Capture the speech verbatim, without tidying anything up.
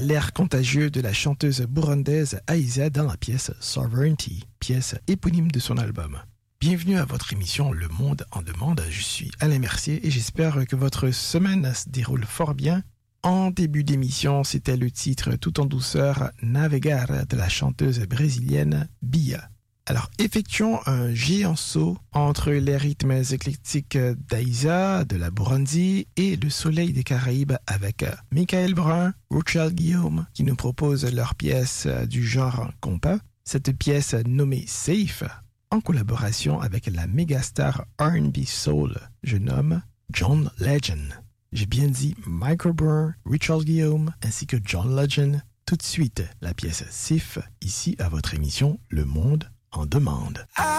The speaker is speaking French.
l'air contagieux de la chanteuse burundaise Aïza dans la pièce Sovereignty, pièce éponyme de son album. Bienvenue à votre émission Le Monde en demande, je suis Alain Mercier et j'espère que votre semaine se déroule fort bien. En début d'émission, c'était le titre tout en douceur Navegar de la chanteuse brésilienne Bia. Alors, effectuons un géant saut entre les rythmes éclectiques d'Aïza, de la Burundi et le soleil des Caraïbes avec Michael Brun, Rochelle Guillaume qui nous proposent leur pièce du genre compas. Cette pièce nommée Safe en collaboration avec la mégastar R and B Soul, je nomme John Legend. J'ai bien dit Michael Brun, Rochelle Guillaume ainsi que John Legend. Tout de suite, la pièce Safe ici à votre émission Le Monde en demande.